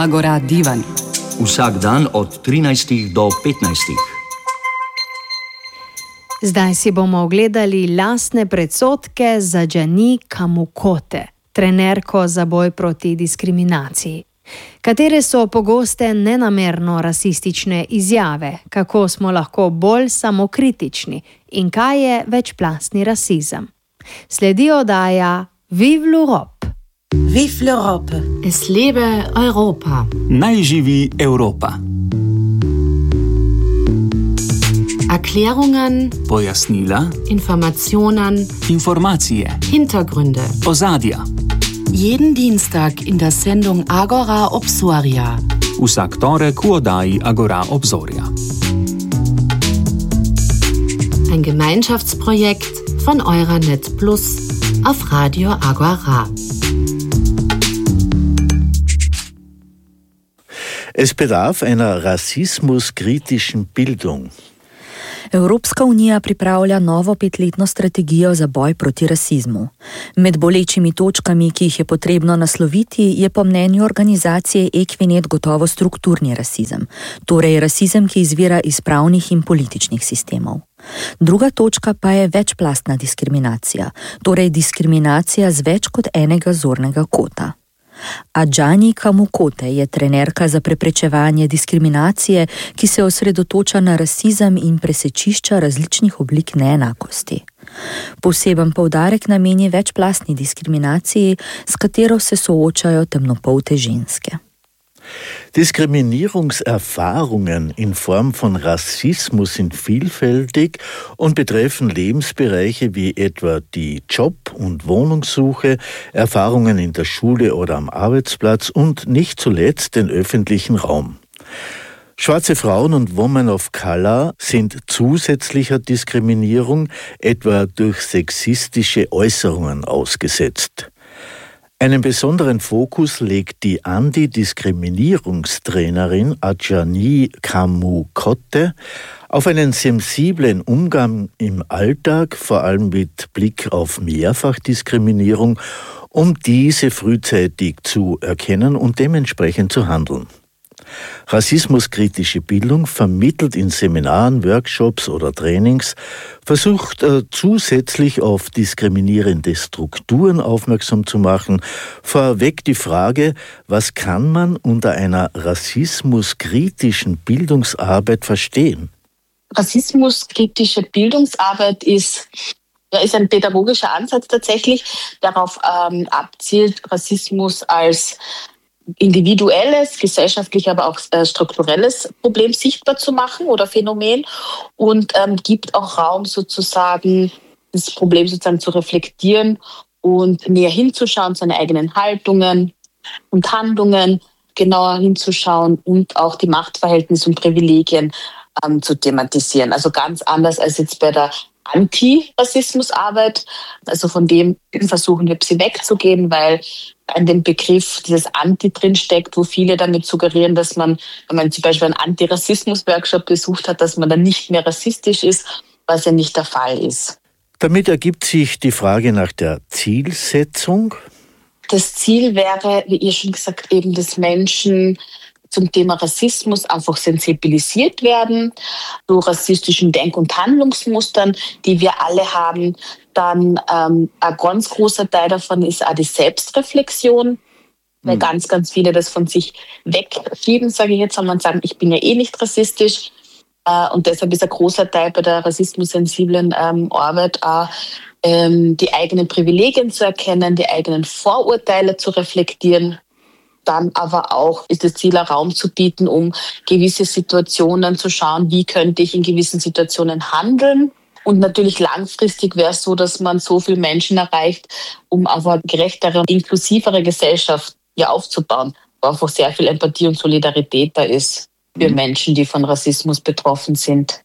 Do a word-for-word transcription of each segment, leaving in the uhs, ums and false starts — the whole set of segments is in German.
Agora Divan. Vsak dan od trinajstih do petnajstih. Zdaj si bomo ogledali lastne predsodke za Džani Kamukote, trenerko za boj proti diskriminaciji. Katere so pogoste nenamerno rasistične izjave, kako smo lahko bolj samokritični in kaj je večplastni rasizem. Sledi oddaja Vive l'Europe. Vive l'Europe. Es lebe Europa. Naj živi Evropa. Erklärungen, Pojasnila, Informationen, informacije, Hintergründe. ozadja. Jeden Dienstag in der Sendung Agora Obsoria. Vsak torek v oddaji Agora Obzorja. Ein Gemeinschaftsprojekt von Euranet Plus auf Radio Agora. Es bedarf einer rassismuskritischen Bildung. Evropska unija pripravlja novo petletno strategijo za boj proti rasizmu. Med bolečimi točkami, ki jih je potrebno nasloviti, je po mnenju organizacije Equinet gotovo strukturni rasizem, torej rasizem, ki izvira iz pravnih in političnih sistemov. Druga točka pa je večplastna diskriminacija, torej diskriminacija z več kot enega zornega kota. A Džani Kamukote je trenerka za preprečevanje diskriminacije, ki se osredotoča na rasizem in presečišča različnih oblik neenakosti. Poseben poudarek nameni večplastni diskriminaciji, s katero se soočajo temnopolte ženske. Diskriminierungserfahrungen in Form von Rassismus sind vielfältig und betreffen Lebensbereiche wie etwa die Job- und Wohnungssuche, Erfahrungen in der Schule oder am Arbeitsplatz und nicht zuletzt den öffentlichen Raum. Schwarze Frauen und Women of Color sind zusätzlicher Diskriminierung, etwa durch sexistische Äußerungen, ausgesetzt. Einen besonderen Fokus legt die Antidiskriminierungstrainerin Džani Kamukote auf einen sensiblen Umgang im Alltag, vor allem mit Blick auf Mehrfachdiskriminierung, um diese frühzeitig zu erkennen und dementsprechend zu handeln. Rassismuskritische Bildung vermittelt in Seminaren, Workshops oder Trainings, versucht äh, zusätzlich auf diskriminierende Strukturen aufmerksam zu machen, vorweg die Frage, was kann man unter einer rassismuskritischen Bildungsarbeit verstehen? Rassismuskritische Bildungsarbeit ist, ja, ist ein pädagogischer Ansatz tatsächlich, darauf ähm, abzielt, Rassismus als individuelles, gesellschaftlich, aber auch äh, strukturelles Problem sichtbar zu machen oder Phänomen und ähm, gibt auch Raum sozusagen, das Problem sozusagen zu reflektieren und näher hinzuschauen, seine eigenen Haltungen und Handlungen genauer hinzuschauen und auch die Machtverhältnisse und Privilegien ähm, zu thematisieren. Also ganz anders als jetzt bei der Anti-Rassismus-Arbeit. Also von dem versuchen wir, sie wegzugehen, weil an dem Begriff dieses Anti drinsteckt, wo viele damit suggerieren, dass man, wenn man zum Beispiel einen Anti-Rassismus-Workshop besucht hat, dass man dann nicht mehr rassistisch ist, was ja nicht der Fall ist. Damit ergibt sich die Frage nach der Zielsetzung. Das Ziel wäre, wie ihr schon gesagt, eben, dass Menschen zum Thema Rassismus einfach sensibilisiert werden, durch rassistischen Denk- und Handlungsmustern, die wir alle haben. Dann ähm, ein ganz großer Teil davon ist auch die Selbstreflexion, weil mhm. ganz, ganz viele das von sich wegschieben, sage ich jetzt, und man sagen, ich bin ja eh nicht rassistisch. Äh, und deshalb ist ein großer Teil bei der rassismussensiblen ähm, Arbeit auch, ähm, die eigenen Privilegien zu erkennen, die eigenen Vorurteile zu reflektieren. Dann aber auch ist das Ziel, einen Raum zu bieten, um gewisse Situationen zu schauen, wie könnte ich in gewissen Situationen handeln. Und natürlich langfristig wäre es so, dass man so viele Menschen erreicht, um einfach eine gerechtere und inklusivere Gesellschaft ja aufzubauen, wo einfach sehr viel Empathie und Solidarität da ist für mhm. Menschen, die von Rassismus betroffen sind.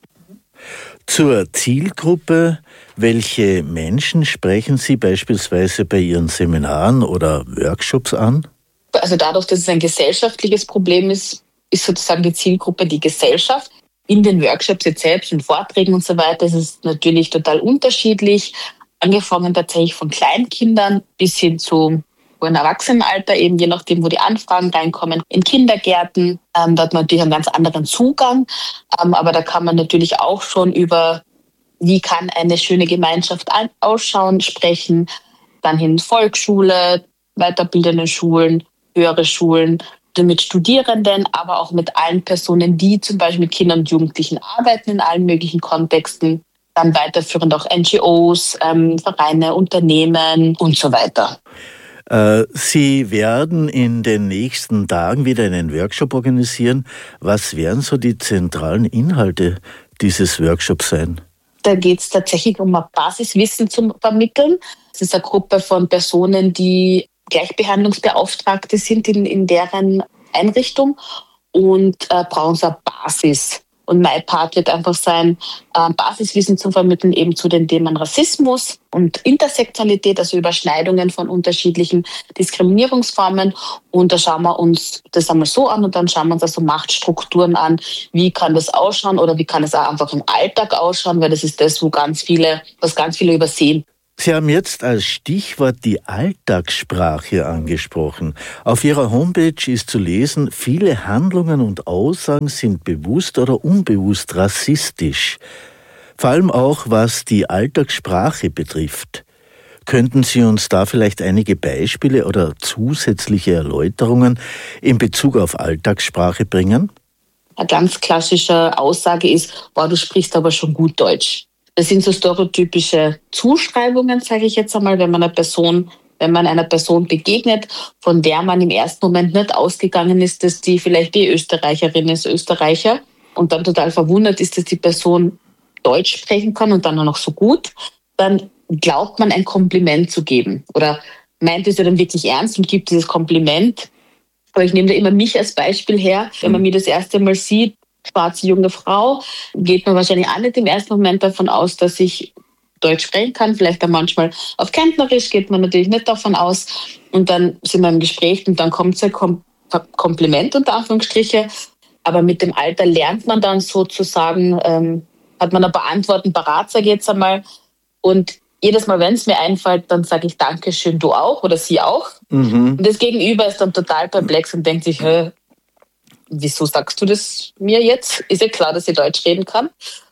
Zur Zielgruppe, welche Menschen sprechen Sie beispielsweise bei Ihren Seminaren oder Workshops an? Also dadurch, dass es ein gesellschaftliches Problem ist, ist sozusagen die Zielgruppe die Gesellschaft. In den Workshops jetzt selbst und Vorträgen und so weiter ist es natürlich total unterschiedlich. Angefangen tatsächlich von Kleinkindern bis hin zu im Erwachsenenalter, eben je nachdem, wo die Anfragen reinkommen, in Kindergärten. Ähm, da hat man natürlich einen ganz anderen Zugang. Ähm, aber da kann man natürlich auch schon über, wie kann eine schöne Gemeinschaft an- ausschauen, sprechen. Dann hin Volksschule, weiterbildende Schulen, höhere Schulen, mit Studierenden, aber auch mit allen Personen, die zum Beispiel mit Kindern und Jugendlichen arbeiten in allen möglichen Kontexten. Dann weiterführend auch N G Os, ähm, Vereine, Unternehmen und so weiter. Sie werden in den nächsten Tagen wieder einen Workshop organisieren. Was werden so die zentralen Inhalte dieses Workshops sein? Da geht es tatsächlich um ein Basiswissen zu vermitteln. Es ist eine Gruppe von Personen, die Gleichbehandlungsbeauftragte sind in, in deren Einrichtung und äh, brauchen so eine Basis. Und mein Part wird einfach sein, äh, Basiswissen zu vermitteln eben zu den Themen Rassismus und Intersektionalität, also Überschneidungen von unterschiedlichen Diskriminierungsformen. Und da schauen wir uns das einmal so an und dann schauen wir uns also Machtstrukturen an. Wie kann das ausschauen oder wie kann es auch einfach im Alltag ausschauen, weil das ist das, wo ganz viele, was ganz viele übersehen. Sie haben jetzt als Stichwort die Alltagssprache angesprochen. Auf Ihrer Homepage ist zu lesen, viele Handlungen und Aussagen sind bewusst oder unbewusst rassistisch. Vor allem auch, was die Alltagssprache betrifft. Könnten Sie uns da vielleicht einige Beispiele oder zusätzliche Erläuterungen in Bezug auf Alltagssprache bringen? Eine ganz klassische Aussage ist, boah, du sprichst aber schon gut Deutsch. Das sind so stereotypische Zuschreibungen, sage ich jetzt einmal, wenn man einer Person, wenn man einer Person begegnet, von der man im ersten Moment nicht ausgegangen ist, dass die vielleicht die Österreicherin ist, Österreicher, und dann total verwundert ist, dass die Person Deutsch sprechen kann und dann auch noch so gut, dann glaubt man ein Kompliment zu geben oder meint es ja dann wirklich ernst und gibt dieses Kompliment. Aber ich nehme da immer mich als Beispiel her, wenn man mich das erste Mal sieht, schwarze junge Frau, geht man wahrscheinlich auch nicht im ersten Moment davon aus, dass ich Deutsch sprechen kann. Vielleicht auch manchmal auf Kärntnerisch geht man natürlich nicht davon aus. Und dann sind wir im Gespräch und dann kommt so ein Kom- Kompliment unter Anführungsstriche. Aber mit dem Alter lernt man dann sozusagen, ähm, hat man ein paar Antworten parat, sage ich jetzt einmal. Und jedes Mal, wenn es mir einfällt, dann sage ich Dankeschön, du auch oder sie auch. Mhm. Und das Gegenüber ist dann total perplex und denkt sich, hä, wieso sagst du das mir jetzt? Ist ja klar, dass ich Deutsch reden kann.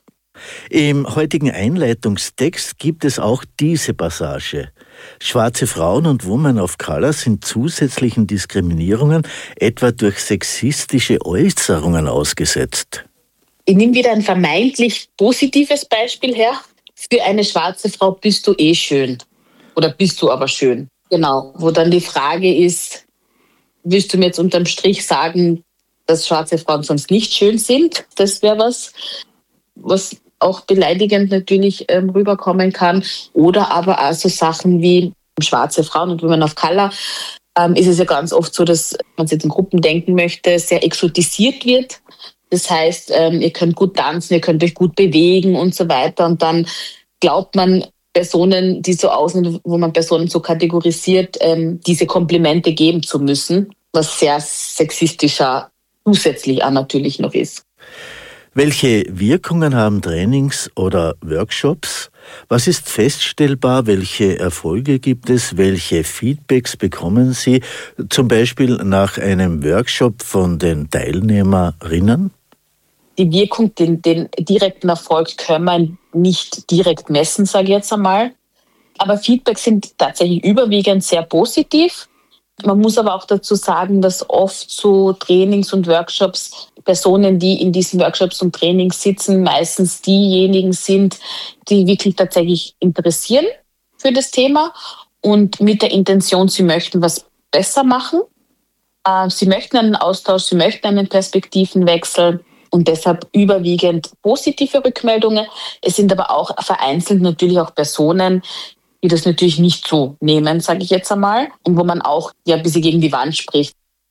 Im heutigen Einleitungstext gibt es auch diese Passage. Schwarze Frauen und Women of Color sind zusätzlichen Diskriminierungen, etwa durch sexistische Äußerungen, ausgesetzt. Ich nehme wieder ein vermeintlich positives Beispiel her. Für eine schwarze Frau bist du eh schön. Oder bist du aber schön. Genau. Wo dann die Frage ist, willst du mir jetzt unterm Strich sagen, dass schwarze Frauen sonst nicht schön sind? Das wäre was, was auch beleidigend natürlich ähm, rüberkommen kann. Oder aber auch so Sachen wie schwarze Frauen und Women of Color. Ähm, ist es ja ganz oft so, dass man jetzt in Gruppen denken möchte, sehr exotisiert wird. Das heißt, ähm, ihr könnt gut tanzen, ihr könnt euch gut bewegen und so weiter. Und dann glaubt man Personen, die so aussehen, wo man Personen so kategorisiert, ähm, diese Komplimente geben zu müssen, was sehr sexistischer zusätzlich auch natürlich noch ist. Welche Wirkungen haben Trainings oder Workshops? Was ist feststellbar? Welche Erfolge gibt es? Welche Feedbacks bekommen Sie zum Beispiel nach einem Workshop von den Teilnehmerinnen? Die Wirkung, den, den direkten Erfolg können wir nicht direkt messen, sage ich jetzt einmal. Aber Feedbacks sind tatsächlich überwiegend sehr positiv. Man muss aber auch dazu sagen, dass oft so Trainings und Workshops, Personen, die in diesen Workshops und Trainings sitzen, meistens diejenigen sind, die wirklich tatsächlich interessieren für das Thema und mit der Intention, sie möchten was besser machen. Sie möchten einen Austausch, sie möchten einen Perspektivenwechsel und deshalb überwiegend positive Rückmeldungen. Es sind aber auch vereinzelt natürlich auch Personen, die das natürlich nicht so nehmen, sage ich jetzt einmal, und wo man auch ja ein bisschen gegen die Wand spricht.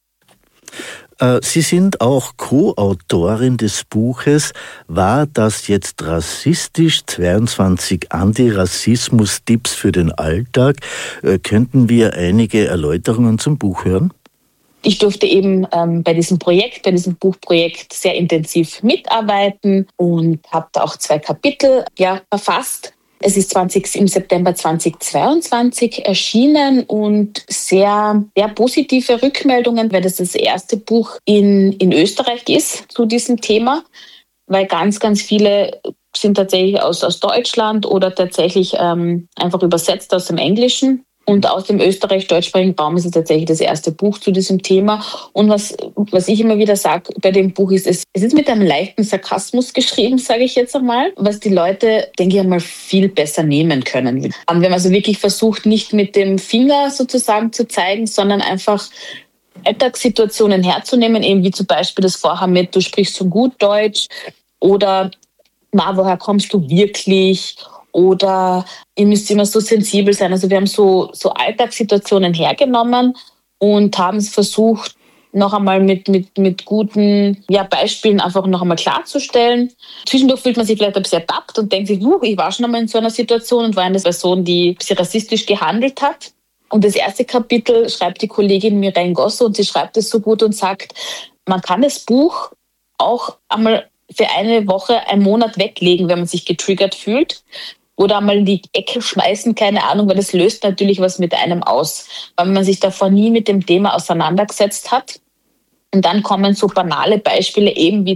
Sie sind auch Co-Autorin des Buches War das jetzt rassistisch? zweiundzwanzig Antirassismus-Tipps für den Alltag. Könnten wir einige Erläuterungen zum Buch hören? Ich durfte eben ähm, bei diesem Projekt, bei diesem Buchprojekt sehr intensiv mitarbeiten und habe da auch zwei Kapitel ja, verfasst. Es ist zwanzig, im September zweitausendzweiundzwanzig erschienen und sehr, sehr positive Rückmeldungen, weil das das erste Buch in, in Österreich ist zu diesem Thema, weil ganz, ganz viele sind tatsächlich aus, aus Deutschland oder tatsächlich ähm, einfach übersetzt aus dem Englischen. Und aus dem österreich-deutschsprachigen Raum ist es tatsächlich das erste Buch zu diesem Thema. Und was, was ich immer wieder sage bei dem Buch ist, es, es ist mit einem leichten Sarkasmus geschrieben, sage ich jetzt einmal, was die Leute, denke ich einmal, viel besser nehmen können. Wir haben also wirklich versucht, nicht mit dem Finger sozusagen zu zeigen, sondern einfach Alltagssituationen herzunehmen, eben wie zum Beispiel das Vorhaben mit, du sprichst so gut Deutsch oder na, woher kommst du wirklich? Oder ihr müsst immer so sensibel sein. Also wir haben so, so Alltagssituationen hergenommen und haben es versucht, noch einmal mit, mit, mit guten ja, Beispielen einfach noch einmal klarzustellen. Zwischendurch fühlt man sich vielleicht ein bisschen ertappt und denkt sich, uh, ich war schon einmal in so einer Situation und war eine Person, die ein bisschen rassistisch gehandelt hat. Und das erste Kapitel schreibt die Kollegin Mireille Gosso und sie schreibt es so gut und sagt, man kann das Buch auch einmal für eine Woche, einen Monat weglegen, wenn man sich getriggert fühlt. Oder einmal in die Ecke schmeißen, keine Ahnung, weil das löst natürlich was mit einem aus, weil man sich davor nie mit dem Thema auseinandergesetzt hat. Und dann kommen so banale Beispiele eben wie